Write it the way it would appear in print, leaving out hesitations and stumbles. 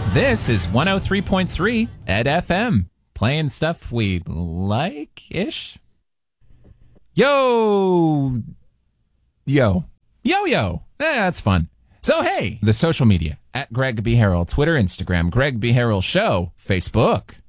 This is 103.3 Ed FM, playing stuff we like-ish. Yo. That's fun. So, hey, the social media, at Greg B. Harrell, Twitter, Instagram, Greg B. Harrell Show, Facebook.